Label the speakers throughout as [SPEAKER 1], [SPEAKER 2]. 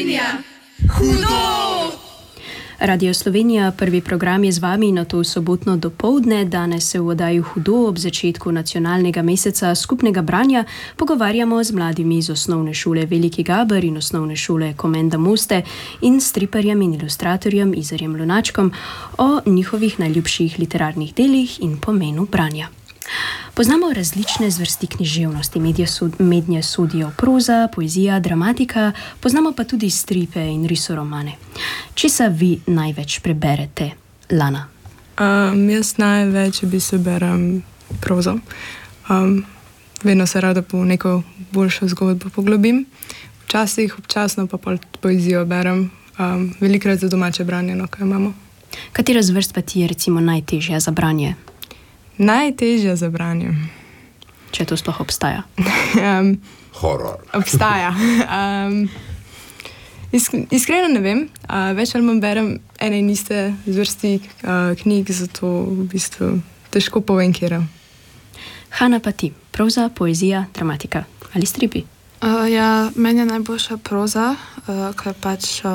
[SPEAKER 1] Slovenija! Hudo!
[SPEAKER 2] Radio Slovenija, prvi program je z vami na to sobotno dopoldne. Danes se v oddaji Hudo ob začetku nacionalnega meseca skupnega branja pogovarjamo z mladimi iz osnovne šole Veliki Gaber in osnovne šole Komenda Moste in striperjem in ilustratorjem Izarjem Lunačkom o njihovih najljubših literarnih delih in pomenu branja. Poznamo različne zvrsti književnosti, mednje sodijo proza, poezija, dramatika, poznamo pa tudi stripe in risoromane. Česa vi največ preberete, Lana?
[SPEAKER 3] Jaz največ berem prozo. Vedno se rada po neko boljšo zgodbo poglobim. Včasih, občasno pa poezijo berem. Velikokrat za domače branje, no, kaj imamo.
[SPEAKER 2] Katera zvrst pa ti je recimo najtežja za branje?
[SPEAKER 3] Najtežja za branje.
[SPEAKER 2] Če to sploh obstaja?
[SPEAKER 4] Horror.
[SPEAKER 3] Obstaja. Iskreno ne vem. Več ali manj berem ene in iste zvrsti knjig, zato v bistvu težko povem, kjera.
[SPEAKER 2] Hana, pa ti? Proza, poezija, dramatika ali stripi?
[SPEAKER 5] Meni je najboljša proza, ker pač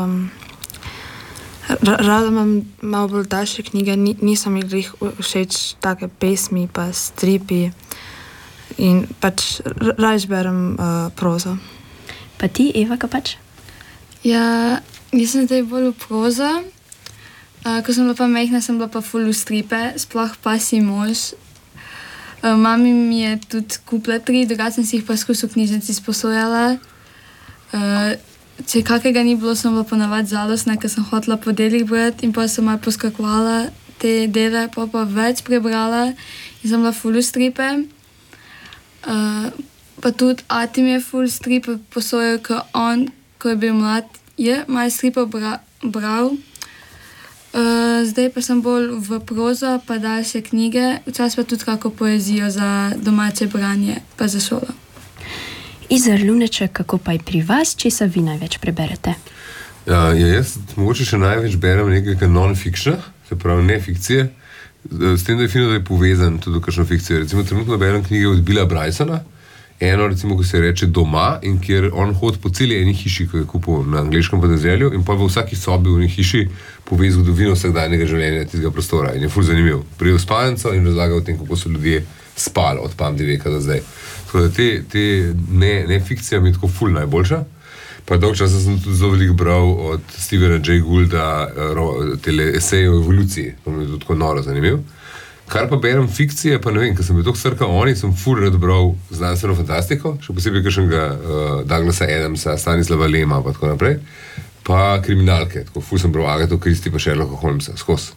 [SPEAKER 5] rada imam malo bolj daljše knjige, niso mi glih všeč take pesmi pa stripi in pač rajš berem prozo.
[SPEAKER 2] Pa ti, Eva, kaj pač?
[SPEAKER 6] Ja, nisem zdaj bolj v proza. Ko sem bila pa mehna, sem bila pa ful v stripe, sploh Pasji mož. Mami mi je tudi kupila 3, drugače sem si jih pa skus v knjižnici sposojala. Če kakega ni bilo, sem bila ponavad žalostna, ker sem hotela po delih brati in pa sem malo poskakovala te dele, pa več prebrala in sem bila ful v stripe. Pa tudi ati mi je ful stripe posojal, ker on, ko je bil mlad, je malo stripe bral. Zdaj pa sem bolj v prozo, pa daljše knjige, včasih pa tudi kako poezijo za domače branje, pa za šolo.
[SPEAKER 2] Izar Luneček, kako pa je pri vas, česa vi največ preberete?
[SPEAKER 4] Jaz mogoče še največ berem nekaj non-fiction, se pravi ne fikcije, s tem, da je fino, da je povezan tudi v kakšno fikcijo. Recimo trenutno berem knjige od Billa Brysona, eno recimo, ko se reče Doma, in kjer on hodi po celi eni hiši, ko je kupil na angleškem podeželju, in pa v vsaki sobi v eni hiši pove zgodovino vsakdanjega življenja tistega prostora in je ful zanimiv. Pride v spalnico in razlaga o tem, kako so ljudje spali od pameti veka do zdaj. Tako da te ne fikcija mi je tako ful najboljša. Pa dolg časa sem tudi zelo veliko bral od Stephena Jay Goulda tele eseje o evoluciji. To mi je tudi tako noro zanimiv. Kar pa berem fikcije, pa ne vem, ker sem bil toliko srka oni, sem ful rad bral znanstveno fantastiko, še posebej kakšnega Douglasa Adamsa, Stanislava Lema pa tako naprej. Pa kriminalke, tako ful sem bral Agatho Christie pa Sherlocka Holmesa, skozi.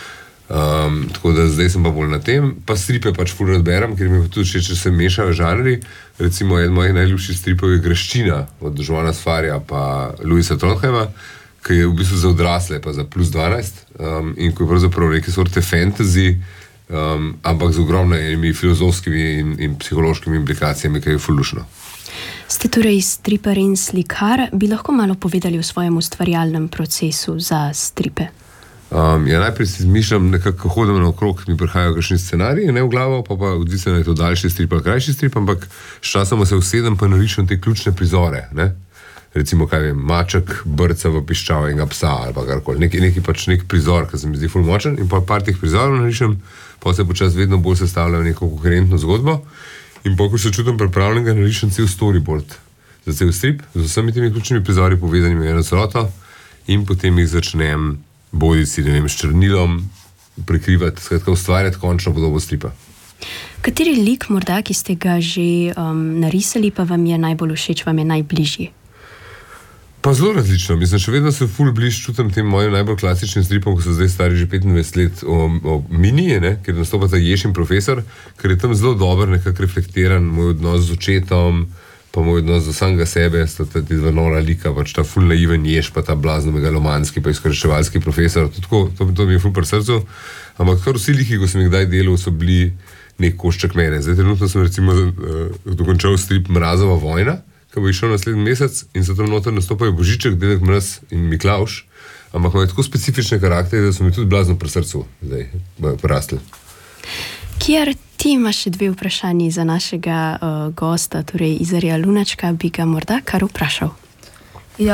[SPEAKER 4] Tako da zdaj sem pa bolj na tem, pa stripe pač ful rad berem, ker mi pa tudi če se mešajo žanri. Recimo eden mojih najljubših stripov je Graščina od Joana Sfarja pa Louisa Trondheima, ki je v bistvu za odrasle pa za plus 12 in ko je pravzaprav neke sorte fantasy, ampak z ogromnimi filozofskimi in psihološkimi implikacijami, ki je ful lušno.
[SPEAKER 2] Ste torej striper in slikar, bi lahko malo povedali o svojem ustvarjalnem procesu za stripe?
[SPEAKER 4] Najprej si izmišljam nekako, hodim naokrog, mi prihajajo kakšni scenariji, ne v glavo, pa odvisno je to daljši strip ali krajši strip, ampak sčasoma se usedem pa narišem te ključne prizore, ne? Recimo, kaj vem, maček brca v piščal enega psa ali pa karkoli, nek prizor, ki se mi zdi ful močen in pa par teh prizorov narišem, pa se počas vedno bolj sestavljajo neko koherentno zgodbo in pa, ko se čutim pripravljenega, narišem cel storyboard za cel strip, z vsemi temi ključnimi prizori povezanimi v eno celoto in potem jih začnem bodi si, ne vem, s črnilom prekrivati, skratka ustvarjati končno podobo stripa.
[SPEAKER 2] Kateri lik morda, ki ste ga že narisali, pa vam je najbolj všeč, vam je najbližji?
[SPEAKER 4] Pa zelo različno. Mislim, še vedno se ful bliž čutim tem mojim najbolj klasičnim stripom, ko so zdaj stari že 25 let o Minije, ne, kjer nastopata Jež in profesor, ker je tam zelo dober nekako reflektiran moj odnos z očetom, pa moj odnos do samega sebe, sta ta dva nora lika, pač ta ful naiven Jež, pa ta blazno megalomanski, pa izkoriščevalski profesor, to mi je ful pri srcu, ampak kar vsi liki, ko sem jih kdaj delal, so bili nek košček mene. Zdaj trenutno sem recimo dokončal strip Mrazova vojna, ki bo išel naslednji mesec in se tam noter nastopajo Božiček, Dedek Mraz in Miklavž, ampak imajo tako specifične karakterje, da so mi tudi blazno pri srcu zdaj porastli.
[SPEAKER 2] Kjer ti imaš še 2 vprašanji za našega gosta, torej Izarja Lunačka, bi ga morda kar vprašal.
[SPEAKER 5] Ja,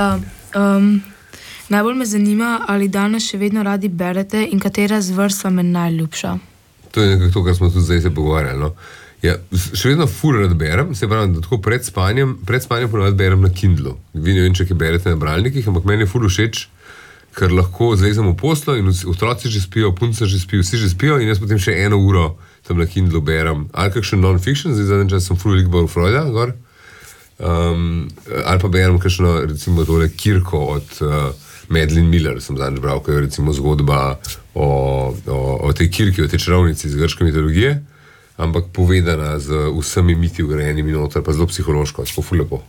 [SPEAKER 7] Najbolj me zanima, ali danes še vedno radi berete in katera zvrst vam je najljubša.
[SPEAKER 4] To je nekako to, kar smo tudi zdaj se pogovarjali. No? Ja, še vedno ful rad berem, se pravi, da tako pred spanjem ponovadi berem na Kindlu. Vi ne vem, če kaj berete na bralnikih, ampak meni je ful všeč, ker lahko zlezem v poslo in otroci že spijo, punce že spijo, vsi že spijo in jaz potem še 1 uro tam na Kindlu berem. Ali kakšen non-fiction, zdaj zadnji čas sem ful veliko bolj Freuda gor. Ali pa berem kakšno, recimo tole Kirko od Madeline Miller, sem zadnjič bral, ko je recimo zgodba o tej Kirki, o tej čarovnici iz grške mitologije, ampak povedana z vsemi miti vgrajenimi noter, pa zelo psihološko, tako ful lepo.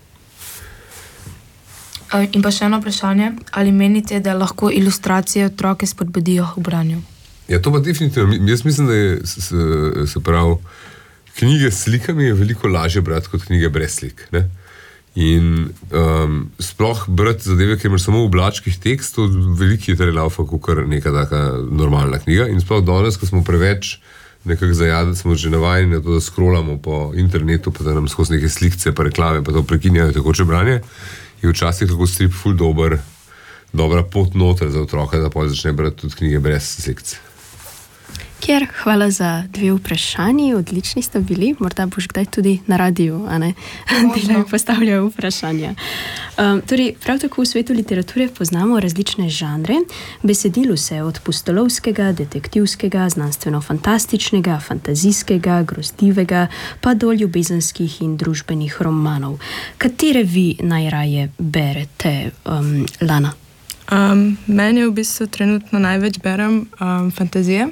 [SPEAKER 7] In pa še eno vprašanje, ali menite, da lahko ilustracije otroke spodbudijo k branju?
[SPEAKER 4] Ja, to pa definitivno. Jaz mislim, da je, se pravi, knjige s slikami je veliko lažje brati kot knjige brez slik, ne? In sploh brati zadeve, ker imaš samo v oblačkih tekst, to veliki je laufa, kot neka taka normalna knjiga. In sploh danes, ko smo preveč nekako zajadili, smo že navajeni na to, da scrollamo po internetu, pa da nam skozi neke slikce, pa reklame, pa to prekinjajo tekoče branje, je včasih lahko strip ful dobra pot noter za otroka, da potem začne brati tudi knjige brez slikce.
[SPEAKER 2] Kjer, hvala za 2 vprašanji, odlični ste bili, morda boš kdaj tudi na radiju, a ne, delajo, postavljajo vprašanja. Torej, prav tako v svetu literature poznamo različne žanre, besedilo se od pustolovskega, detektivskega, znanstveno-fantastičnega, fantazijskega, grozljivega, pa do ljubezenskih in družbenih romanov. Katere vi najraje berete, Lana?
[SPEAKER 3] Meni v bistvu trenutno največ berem fantazije.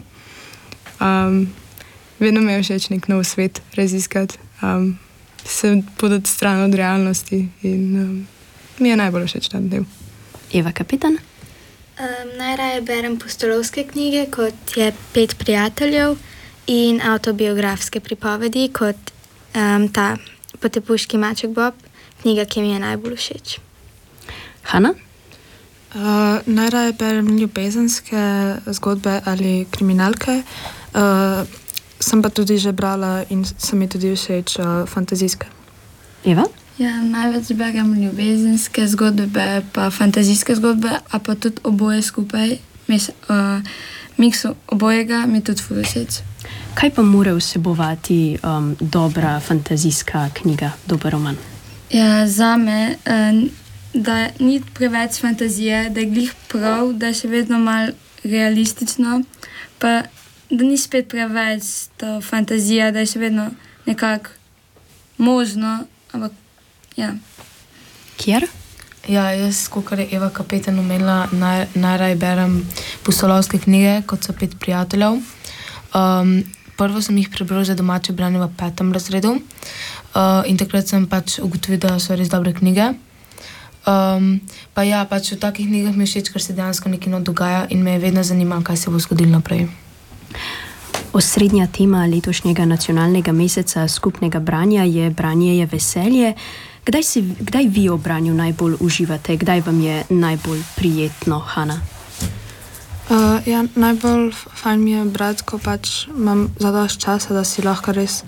[SPEAKER 3] Vedno mi je všeč nek nov svet raziskati, se podati stran od realnosti in mi je najbolj všeč ta del.
[SPEAKER 2] Eva Kapitan?
[SPEAKER 8] Najraje berem pustolovske knjige, kot je 5 prijateljev in avtobiografske pripovedi, kot ta Potepuški maček Bob, knjiga, ki mi je najbolj všeč.
[SPEAKER 2] Hana?
[SPEAKER 5] Najraje berem ljubezenske zgodbe ali kriminalke. Sem pa tudi že brala in so mi tudi všeč fantazijske.
[SPEAKER 2] Eva?
[SPEAKER 6] Ja, največ berem ljubezenske zgodbe, pa fantazijske zgodbe, a pa tudi oboje skupaj. Miks obojega mi tudi ful všeč.
[SPEAKER 2] Kaj pa mora vsebovati dobra fantazijska knjiga, dober roman?
[SPEAKER 6] Ja, zame, da ni preveč fantazije, da je glih prav, da je še vedno malo realistično, pa da ni spet preveč to fantazija, da je še vedno nekako možno, ampak ja.
[SPEAKER 2] Kjer?
[SPEAKER 7] Ja, jaz, kakor je Eva Kapetan omenila, najraje berem pustolovske knjige, kot so 5 prijateljev. Prvo sem jih prebral za domače branje v 5. razredu in takrat sem pač ugotovil, da so res dobre knjige. Pa ja, pač v takih knjigah mi je všeč, ker se dejansko nekaj dogaja in me je vedno zanimalo, kaj se bo zgodilo naprej.
[SPEAKER 2] Osrednja tema letošnjega nacionalnega meseca skupnega branja je Branje je veselje. Kdaj vi o branju najbolj uživate? Kdaj vam je najbolj prijetno, Hana?
[SPEAKER 5] Ja, najbolj fajn mi je brati, ko pač imam zadost časa, da si lahko res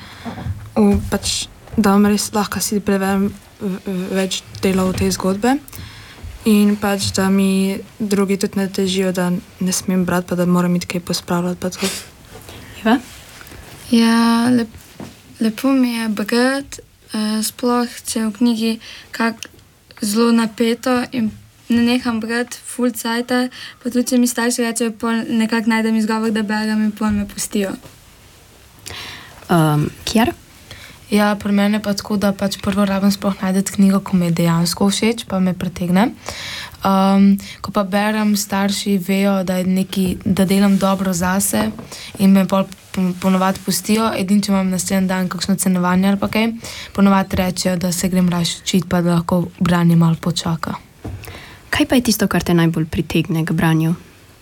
[SPEAKER 5] da vam res lahko si preverjam več delov te zgodbe in pač, da mi drugi tudi ne težijo, da ne smem brati, pa da moram iti kaj pospravljati. Pa tako.
[SPEAKER 2] Eva?
[SPEAKER 6] Ja, lepo mi je brati, sploh če v knjigi kak zelo napeto in ne neham brati ful cajta, pa tudi če mi starši rečejo, pol nekako najdem izgovor, da berem in pol me pustijo.
[SPEAKER 2] Kjer?
[SPEAKER 7] Ja, pri mene pa tako, da pač prvo rabim sploh najdeti knjigo, ko me dejansko všeč, pa me pretegne. Ko pa berem, starši vejo, da delam dobro zase in me ponovadi pustijo. Edino, če imam naslednji dan kakšno ocenjevanje ali pa kaj, ponovadi rečejo, da se grem raje učiti, pa da lahko branje malo počaka.
[SPEAKER 2] Kaj pa je tisto, kar te najbolj pritegne k branju?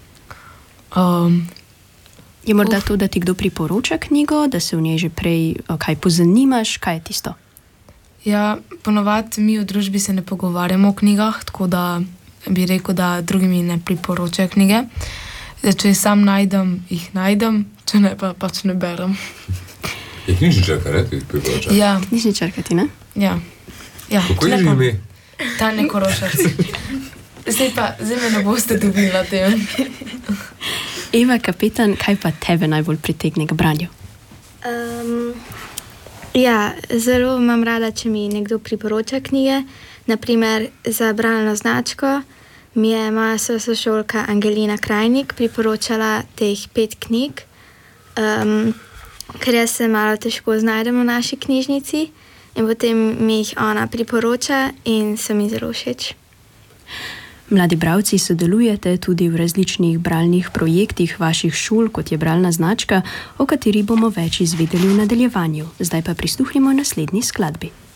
[SPEAKER 2] Je morda to, da ti kdo priporoča knjigo, da se v njej že prej kaj pozanimaš? Kaj je tisto?
[SPEAKER 7] Ja, ponovadi mi v družbi se ne pogovarjamo o knjigah, tako da bi rekel, da drugi mi ne priporočajo knjige. Če sam najdem, jih najdem, če ne pa pač ne berem.
[SPEAKER 4] Je knjižničarka, ne? Ti priporočaš?
[SPEAKER 7] Ja.
[SPEAKER 2] Knjižničarka ti, ne?
[SPEAKER 7] Ja.
[SPEAKER 4] Kako je že ime?
[SPEAKER 7] Tanja Korošec. Zdaj me ne boste dobili na tem.
[SPEAKER 2] Eva, kapetan, kaj pa tebe najbolj pritegne k branju?
[SPEAKER 8] Ja, zelo imam rada, če mi nekdo priporoča knjige. Naprimer, za bralno značko mi je moja sošolka Angelina Krajnik priporočala teh 5 knjig, ker jaz se malo težko znajdem v naši knjižnici in potem mi jih ona priporoča in so mi zelo všeč.
[SPEAKER 2] Mladi bralci sodelujete tudi v različnih bralnih projektih vaših šol, kot je bralna značka, o kateri bomo več izvedeli v nadaljevanju. Zdaj pa prisluhnimo naslednji skladbi.